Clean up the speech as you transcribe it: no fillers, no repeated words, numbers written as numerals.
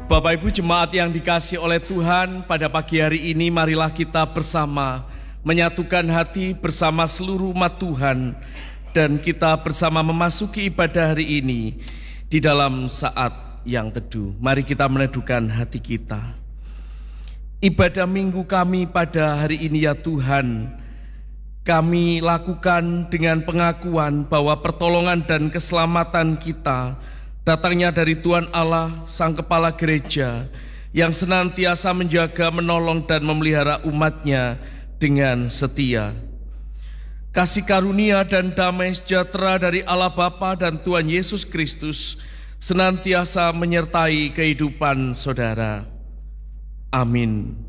Bapak Ibu jemaat yang dikasihi oleh Tuhan, pada pagi hari ini marilah kita bersama menyatukan hati bersama seluruh umat Tuhan dan kita bersama memasuki ibadah hari ini di dalam saat yang teduh. Mari kita meneduhkan hati kita. Ibadah minggu kami pada hari ini ya Tuhan, kami lakukan dengan pengakuan bahwa pertolongan dan keselamatan kita datangnya dari Tuhan Allah, Sang Kepala Gereja, yang senantiasa menjaga, menolong, dan memelihara umat-Nya dengan setia. Kasih karunia dan damai sejahtera dari Allah Bapa dan Tuhan Yesus Kristus senantiasa menyertai kehidupan saudara. Amin.